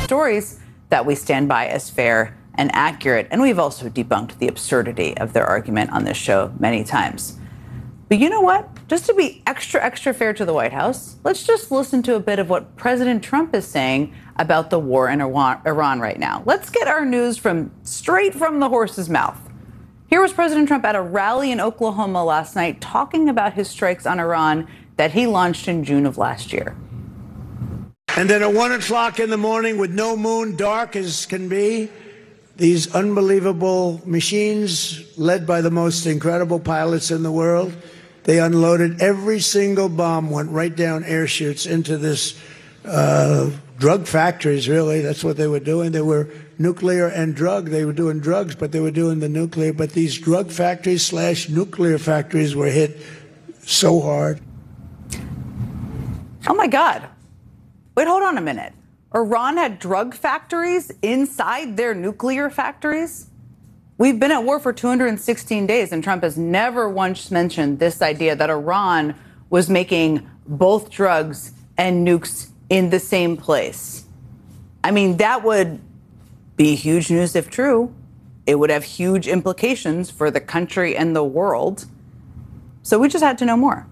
stories that we stand by as fair and accurate. And we've also debunked the absurdity of their argument on this show many times. But you know what? Just to be extra fair to the White House, let's just listen to a bit of what President Trump is saying about the war in Iran right now. Let's get our news straight from the horse's mouth. Here was President Trump at a rally in Oklahoma last night talking about his strikes on Iran that he launched in June of last year. And then at 1 o'clock in the morning, with no moon, dark as can be, these unbelievable machines led by the most incredible pilots in the world, they unloaded every single bomb, went right down air chutes into this drug factories, really. That's what they were doing. They were nuclear and drug. They were doing drugs, but they were doing the nuclear. But these drug factories / nuclear factories were hit so hard. Oh, my God. Wait, hold on a minute. Iran had drug factories inside their nuclear factories? We've been at war for 216 days, and Trump has never once mentioned this idea that Iran was making both drugs and nukes in the same place. I mean, that would be huge news if true. It would have huge implications for the country and the world. So we just had to know more.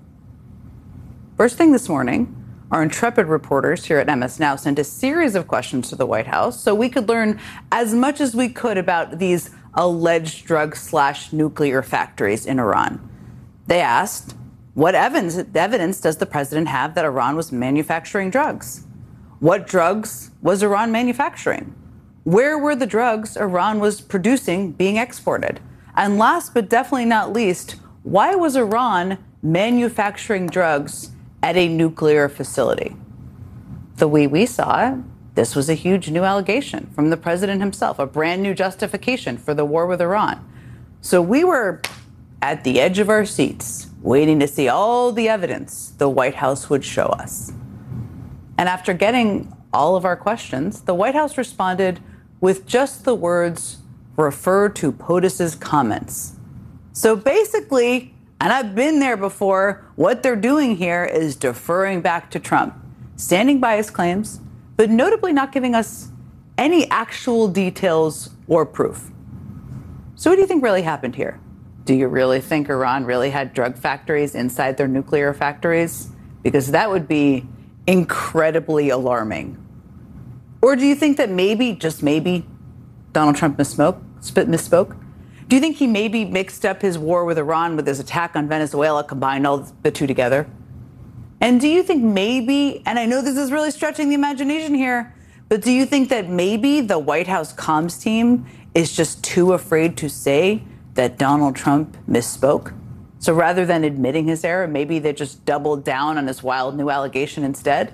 First thing this morning, our intrepid reporters here at MS Now sent a series of questions to the White House so we could learn as much as we could about these alleged drug / nuclear factories in Iran. They asked, what evidence does the president have that Iran was manufacturing drugs? What drugs was Iran manufacturing? Where were the drugs Iran was producing being exported? And last but definitely not least, why was Iran manufacturing drugs at a nuclear facility? The way we saw it, this was a huge new allegation from the president himself, a brand new justification for the war with Iran. So we were at the edge of our seats, waiting to see all the evidence the White House would show us. And after getting all of our questions, the White House responded with just the words, refer to POTUS's comments. So basically, and I've been there before, what they're doing here is deferring back to Trump, standing by his claims, but notably not giving us any actual details or proof. So what do you think really happened here? Do you really think Iran really had drug factories inside their nuclear factories? Because that would be incredibly alarming. Or do you think that maybe, just maybe, Donald Trump misspoke? Do you think he maybe mixed up his war with Iran with his attack on Venezuela, combined all the two together? And do you think maybe, and I know this is really stretching the imagination here, but do you think that maybe the White House comms team is just too afraid to say that Donald Trump misspoke? So rather than admitting his error, maybe they just doubled down on his wild new allegation instead?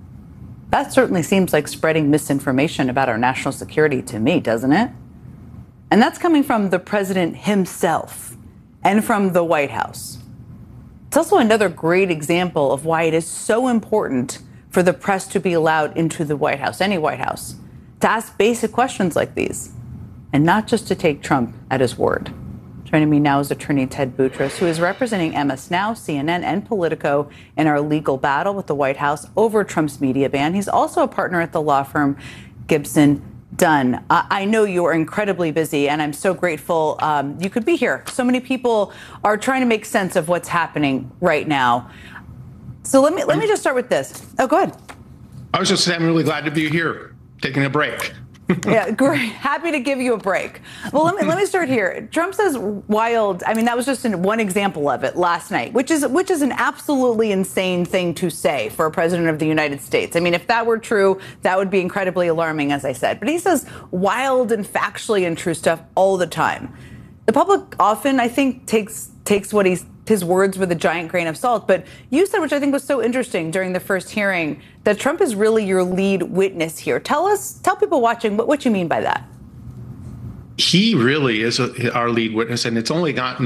That certainly seems like spreading misinformation about our national security to me, doesn't it? And that's coming from the president himself and from the White House. It's also another great example of why it is so important for the press to be allowed into the White House, any White House, to ask basic questions like these, and not just to take Trump at his word. Joining me now is attorney Ted Boutrous, who is representing MS Now, CNN, and Politico in our legal battle with the White House over Trump's media ban. He's also a partner at the law firm Gibson Dunn. I know you are incredibly busy, and I'm so grateful you could be here. So many people are trying to make sense of what's happening right now. So let me just start with this. Oh, go ahead. I was just saying I'm really glad to be here, taking a break. Yeah, great. Happy to give you a break. Well, let me start here. Trump says wild. I mean, that was just one example of it last night, which is an absolutely insane thing to say for a president of the United States. I mean, if that were true, that would be incredibly alarming, as I said. But he says wild and factually untrue stuff all the time. The public often, I think, takes what his words with a giant grain of salt. But you said, which I think was so interesting during the first hearing, that Trump is really your lead witness here. Tell people watching what you mean by that. He really is our lead witness, and it's only gotten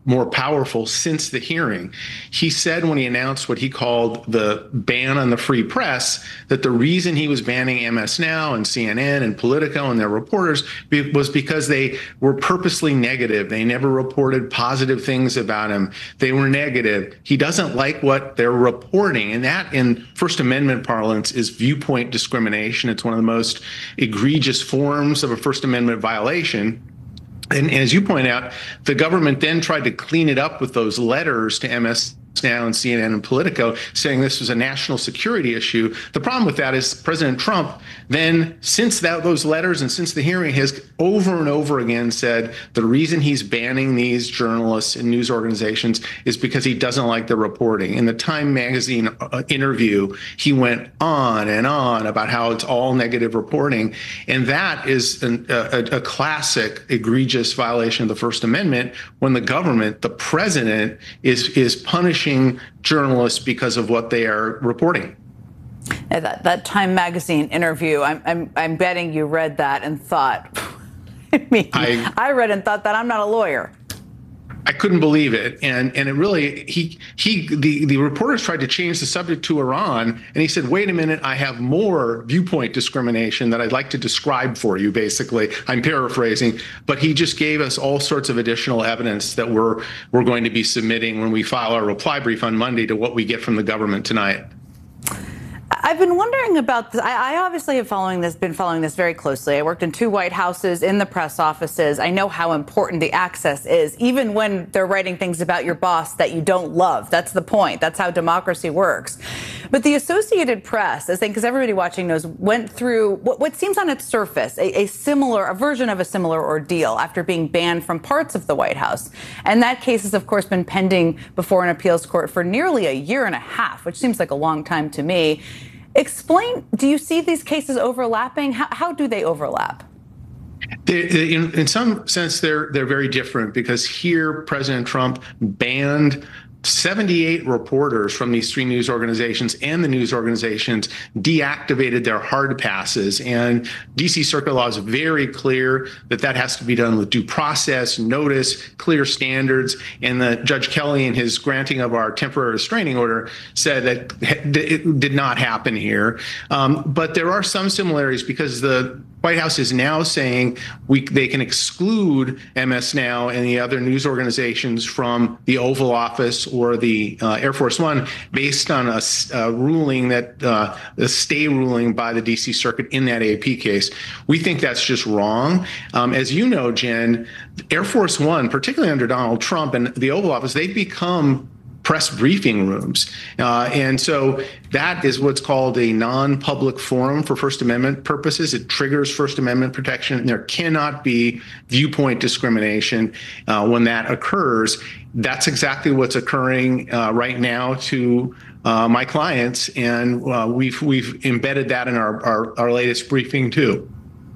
more powerful since the hearing. He said when he announced what he called the ban on the free press, that the reason he was banning MS Now and CNN and Politico and their reporters was because they were purposely negative. They never reported positive things about him. They were negative. He doesn't like what they're reporting. And that, in First Amendment parlance, is viewpoint discrimination. It's one of the most egregious forms of a First Amendment violation. And as you point out, the government then tried to clean it up with those letters to MS Now and CNN and Politico, saying this was a national security issue. The problem with that is President Trump then, since those letters and since the hearing, has over and over again said the reason he's banning these journalists and news organizations is because he doesn't like the reporting. In the Time magazine interview, he went on and on about how it's all negative reporting. And that is a classic egregious violation of the First Amendment, when the government, the president, is punishing journalists because of what they are reporting. That Time magazine interview, I'm betting you read that and thought, I read and thought that I'm not a lawyer. I couldn't believe it. And it really, the reporters tried to change the subject to Iran. And he said, wait a minute, I have more viewpoint discrimination that I'd like to describe for you, basically. I'm paraphrasing. But he just gave us all sorts of additional evidence that we're going to be submitting when we file our reply brief on Monday to what we get from the government tonight. I've been wondering about this. I obviously have been following this very closely. I worked in 2 White Houses, in the press offices. I know how important the access is, even when they're writing things about your boss that you don't love. That's the point. That's how democracy works. But the Associated Press, I think, because everybody watching knows, went through what seems on its surface a version of a similar ordeal after being banned from parts of the White House. And that case has, of course, been pending before an appeals court for nearly a year and a half, which seems like a long time to me. Explain, do you see these cases overlapping? How do they overlap? In some sense, they're very different, because here President Trump banned 78 reporters from these 3 news organizations, and the news organizations deactivated their hard passes. And D.C. Circuit law is very clear that that has to be done with due process, notice, clear standards. And Judge Kelly, in his granting of our temporary restraining order, said that it did not happen here. But there are some similarities, because the White House is now saying they can exclude MS Now and the other news organizations from the Oval Office or the Air Force One, based on a ruling that the stay ruling by the D.C. Circuit in that AP case. We think that's just wrong. As you know, Jen, Air Force One, particularly under Donald Trump and the Oval Office, they've become press briefing rooms. And so that is what's called a non-public forum for First Amendment purposes. It triggers First Amendment protection, and there cannot be viewpoint discrimination when that occurs. That's exactly what's occurring right now to my clients, and we've embedded that in our latest briefing too.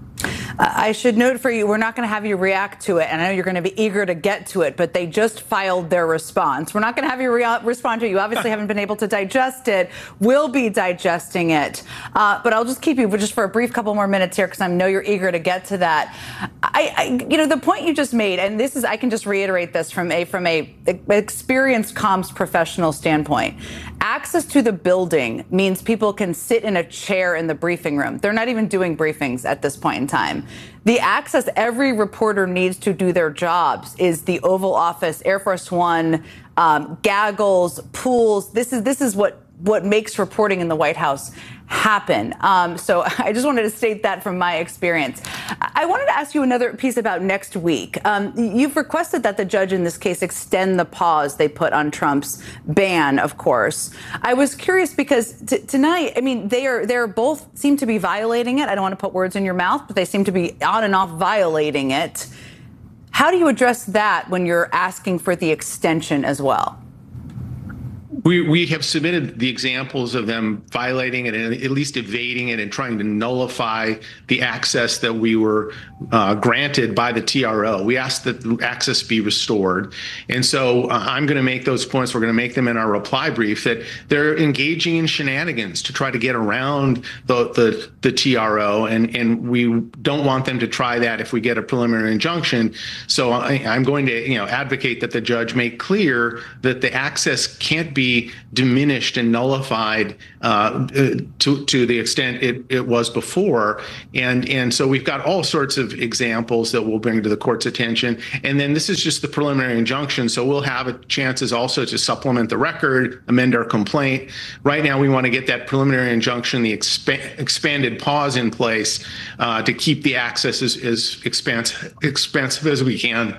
I should note for you, we're not going to have you react to it, and I know you're going to be eager to get to it, but they just filed their response. We're not going to have you respond to it. You obviously haven't been able to digest it. We'll be digesting it. But I'll just keep you just for a brief couple more minutes here, because I know you're eager to get to that. The point you just made, and this is, I can just reiterate this from a experienced comms professional standpoint. Access to the building means people can sit in a chair in the briefing room. They're not even doing briefings at this point in time. The access every reporter needs to do their jobs is the Oval Office, Air Force One, gaggles, pools. This is what makes reporting in the White House happen. So I just wanted to state that from my experience. I wanted to ask you another piece about next week. You've requested that the judge in this case extend the pause they put on Trump's ban, of course. I was curious because tonight, I mean, they're both seem to be violating it. I don't want to put words in your mouth, but they seem to be on and off violating it. How do you address that when you're asking for the extension as well? We have submitted the examples of them violating it and at least evading it and trying to nullify the access that we were granted by the TRO. We asked that the access be restored. And so I'm going to make those points. We're going to make them in our reply brief that they're engaging in shenanigans to try to get around the TRO. And we don't want them to try that if we get a preliminary injunction. So I'm going to advocate that the judge make clear that the access can't be diminished and nullified to the extent it was before. And so we've got all sorts of examples that we'll bring to the court's attention. And then this is just the preliminary injunction. So we'll have chances also to supplement the record, amend our complaint. Right now, we want to get that preliminary injunction, the expanded pause in place to keep the access as expansive as we can.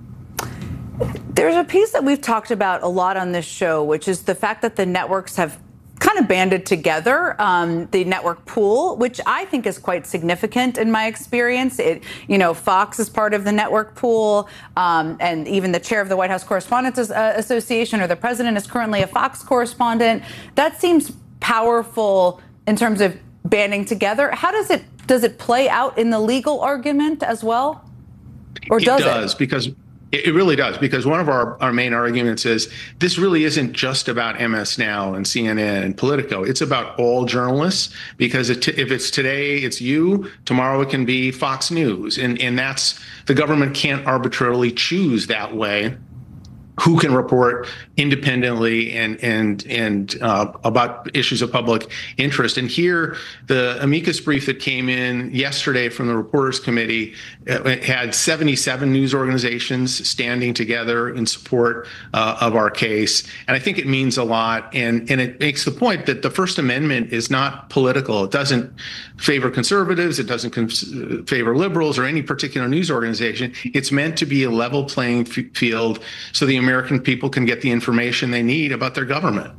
There's a piece that we've talked about a lot on this show, which is the fact that the networks have kind of banded together, the network pool, which I think is quite significant in my experience. Fox is part of the network pool, and even the chair of the White House Correspondents Association, or the president, is currently a Fox correspondent. That seems powerful in terms of banding together. How does it play out in the legal argument as well? Or does it? It does, because it really does, because one of our main arguments is this really isn't just about MS Now and CNN and Politico. It's about all journalists, because if it's today, it's you, tomorrow it can be Fox News. And that's, the government can't arbitrarily choose that way who can report independently and about issues of public interest. And here, the amicus brief that came in yesterday from the Reporters Committee had 77 news organizations standing together in support of our case. And I think it means a lot. And it makes the point that the First Amendment is not political. It doesn't favor conservatives. It doesn't favor liberals or any particular news organization. It's meant to be a level playing field so the American people can get the information they need about their government.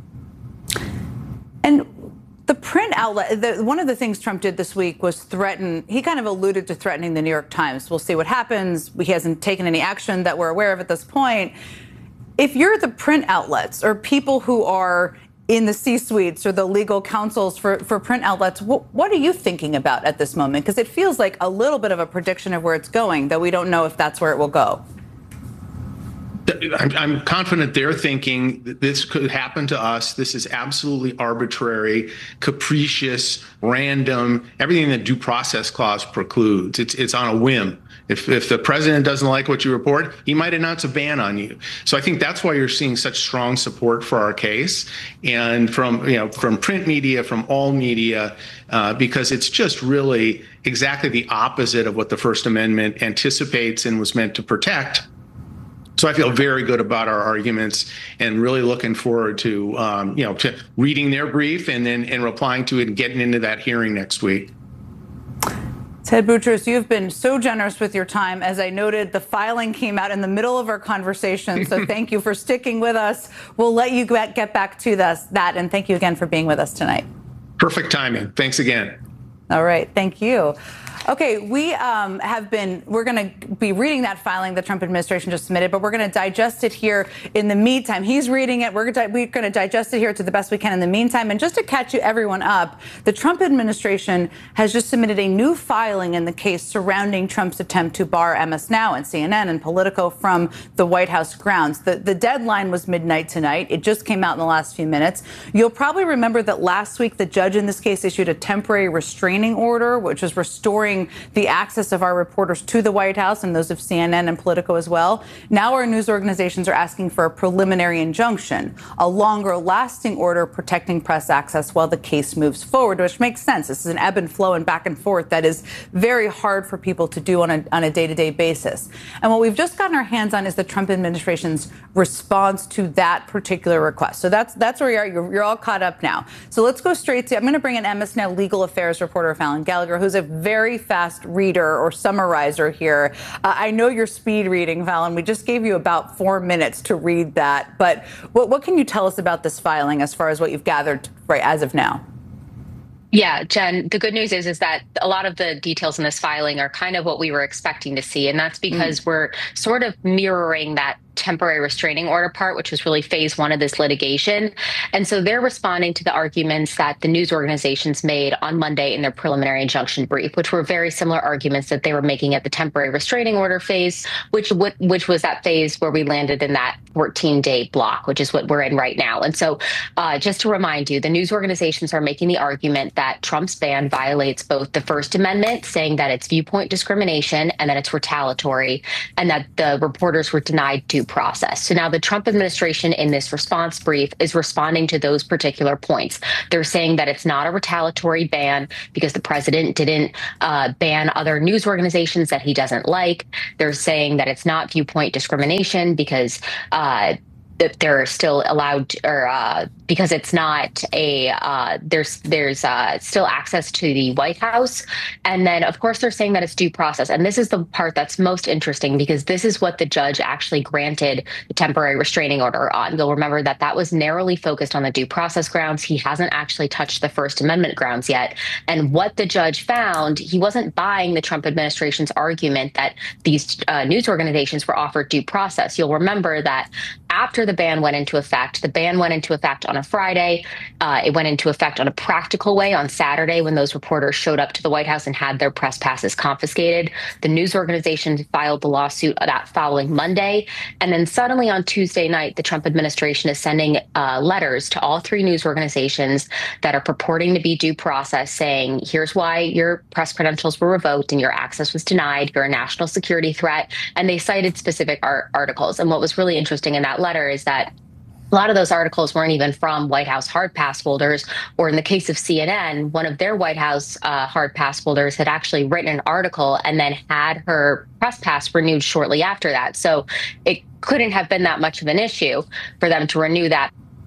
And the print outlet, one of the things Trump did this week was threaten, he kind of alluded to threatening the New York Times. We'll see what happens. He hasn't taken any action that we're aware of at this point. If you're the print outlets or people who are in the C-suites or the legal counsels for print outlets, what are you thinking about at this moment? Because it feels like a little bit of a prediction of where it's going, though we don't know if that's where it will go. I'm confident they're thinking that this could happen to us. This is absolutely arbitrary, capricious, random, everything that due process clause precludes. It's on a whim. If the president doesn't like what you report, he might announce a ban on you. So I think that's why you're seeing such strong support for our case, and from print media, from all media, because it's just really exactly the opposite of what the First Amendment anticipates and was meant to protect. So I feel very good about our arguments and really looking forward to to reading their brief and replying to it and getting into that hearing next week. Ted Boutrous, you've been so generous with your time. As I noted, the filing came out in the middle of our conversation, so thank you for sticking with us. We'll let you get back to that, and thank you again for being with us tonight. Perfect timing. Thanks again. All right. Thank you. Okay, we're going to be reading that filing the Trump administration just submitted, but we're going to digest it here in the meantime. He's reading it. We're going to digest it here to the best we can in the meantime. And just to catch everyone up, the Trump administration has just submitted a new filing in the case surrounding Trump's attempt to bar MS Now and CNN and Politico from the White House grounds. The deadline was midnight tonight. It just came out in the last few minutes. You'll probably remember that last week the judge in this case issued a temporary restraining order, which was restoring the access of our reporters to the White House and those of CNN and Politico as well. Now our news organizations are asking for a preliminary injunction, a longer lasting order protecting press access while the case moves forward, which makes sense. This is an ebb and flow and back and forth that is very hard for people to do on a day-to-day basis. And what we've just gotten our hands on is the Trump administration's response to that particular request. So that's where you are. You're all caught up now. So let's go straight to, I'm going to bring in MS Now legal affairs reporter Fallon Gallagher, who's a very fast reader or summarizer here. I know you're speed reading, Fallon. We just gave you about 4 minutes to read that. But what can you tell us about this filing as far as what you've gathered right as of now? Yeah, Jen, the good news is that a lot of the details in this filing are kind of what we were expecting to see. And that's because we're sort of mirroring that temporary restraining order part, which was really phase one of this litigation. And so they're responding to the arguments that the news organizations made on Monday in their preliminary injunction brief, which were very similar arguments that they were making at the temporary restraining order phase, which was that phase where we landed in that 14-day block, which is what we're in right now. And so just to remind you, the news organizations are making the argument that Trump's ban violates both the First Amendment, saying that it's viewpoint discrimination and that it's retaliatory, and that the reporters were denied due process. So now the Trump administration in this response brief is responding to those particular points. They're saying that it's not a retaliatory ban because the president didn't ban other news organizations that he doesn't like. They're saying that it's not viewpoint discrimination because that they're still allowed, or because it's not there's still access to the White House. And then, of course, they're saying that it's due process. And this is the part that's most interesting, because this is what the judge actually granted the temporary restraining order on. You'll remember that that was narrowly focused on the due process grounds. He hasn't actually touched the First Amendment grounds yet. And what the judge found, he wasn't buying the Trump administration's argument that these news organizations were offered due process. You'll remember that after the ban went into effect on a Friday. It went into effect on a practical way on Saturday when those reporters showed up to the White House and had their press passes confiscated. The news organizations filed the lawsuit that following Monday. And then suddenly on Tuesday night, the Trump administration is sending letters to all three news organizations that are purporting to be due process, saying, here's why your press credentials were revoked and your access was denied. You're a national security threat. And they cited specific articles. And what was really interesting in that letter is that a lot of those articles weren't even from White House hard pass holders, or in the case of CNN, one of their White House hard pass holders had actually written an article and then had her press pass renewed shortly after that. So it couldn't have been that much of an issue for them to renew that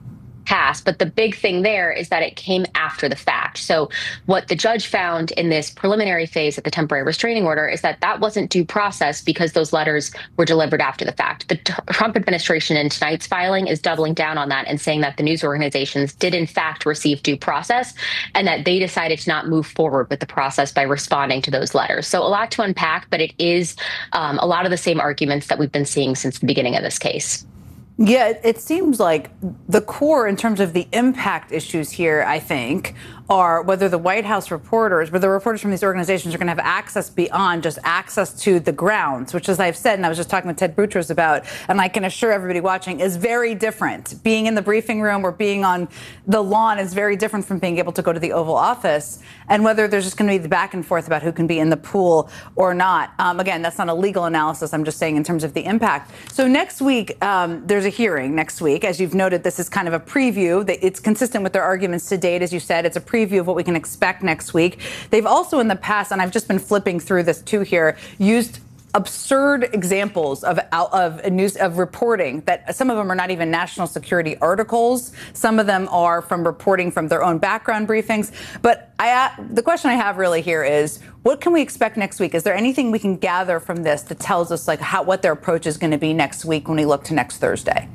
pass. But the big thing there is that it came after the fact. So what the judge found in this preliminary phase of the temporary restraining order is that that wasn't due process because those letters were delivered after the fact. The Trump administration in tonight's filing is doubling down on that and saying that the news organizations did in fact receive due process and that they decided to not move forward with the process by responding to those letters. So a lot to unpack, but it is a lot of the same arguments that we've been seeing since the beginning of this case. Yeah, it seems like the core in terms of the impact issues here, I think, are whether the White House reporters, whether the reporters from these organizations are going to have access beyond just access to the grounds, which, as I've said, and I was just talking with Ted Boutros about, and I can assure everybody watching, is very different. Being in the briefing room or being on the lawn is very different from being able to go to the Oval Office, and whether there's just going to be the back and forth about who can be in the pool or not. Again, that's not a legal analysis. I'm just saying in terms of the impact. So next week, there's a hearing next week. As you've noted, this is kind of a preview. It's consistent with their arguments to date. As you said, it's a preview of what we can expect next week. They've also in the past, and I've just been flipping through this too here, used absurd examples of news, of reporting that some of them are not even national security articles. Some of them are from reporting from their own background briefings. But the question I have really here is, what can we expect next week? Is there anything we can gather from this that tells us like what their approach is going to be next week when we look to next Thursday?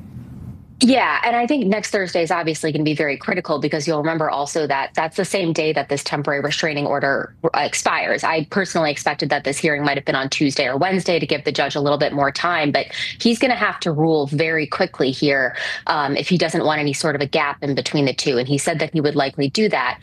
Yeah, and I think next Thursday is obviously going to be very critical because you'll remember also that that's the same day that this temporary restraining order expires. I personally expected that this hearing might have been on Tuesday or Wednesday to give the judge a little bit more time, but he's going to have to rule very quickly here if he doesn't want any sort of a gap in between the two. And he said that he would likely do that.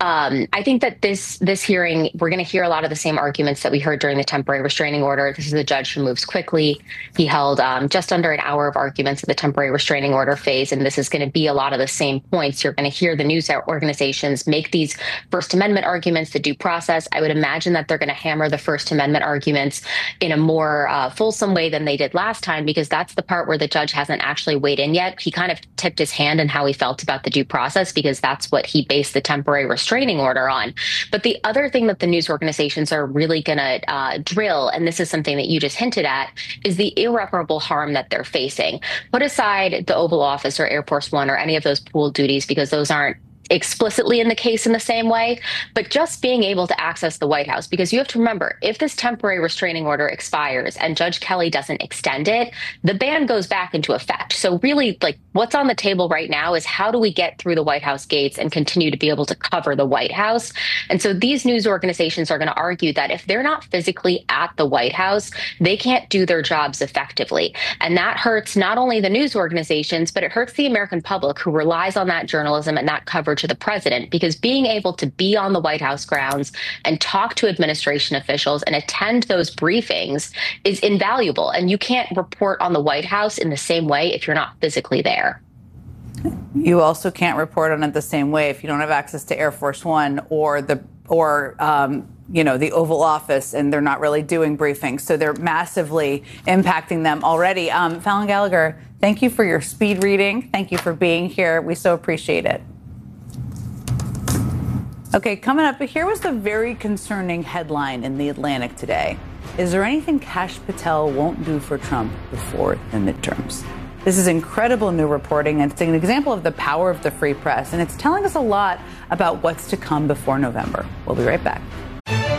I think that this hearing, we're going to hear a lot of the same arguments that we heard during the temporary restraining order. This is a judge who moves quickly. He held just under an hour of arguments at the temporary restraining order phase, and this is going to be a lot of the same points. You're going to hear the news organizations make these First Amendment arguments, the due process. I would imagine that they're going to hammer the First Amendment arguments in a more fulsome way than they did last time, because that's the part where the judge hasn't actually weighed in yet. He kind of tipped his hand in how he felt about the due process because that's what he based the temporary restraining order on. But the other thing that the news organizations are really going to drill, and this is something that you just hinted at, is the irreparable harm that they're facing. Put aside the Oval Office or Air Force One or any of those pool duties, because those aren't explicitly in the case in the same way, but just being able to access the White House. Because you have to remember, if this temporary restraining order expires and Judge Kelly doesn't extend it, the ban goes back into effect. So really, like, what's on the table right now is how do we get through the White House gates and continue to be able to cover the White House? And so these news organizations are going to argue that if they're not physically at the White House, they can't do their jobs effectively. And that hurts not only the news organizations, but it hurts the American public who relies on that journalism and that coverage of the president, because being able to be on the White House grounds and talk to administration officials and attend those briefings is invaluable. And you can't report on the White House in the same way if you're not physically there. You also can't report on it the same way if you don't have access to Air Force One or the Oval Office, and they're not really doing briefings. So they're massively impacting them already. Fallon Gallagher, thank you for your speed reading. Thank you for being here. We so appreciate it. Okay, coming up, here was the very concerning headline in The Atlantic today. Is there anything Kash Patel won't do for Trump before the midterms? This is incredible new reporting, and it's an example of the power of the free press, and it's telling us a lot about what's to come before November. We'll be right back.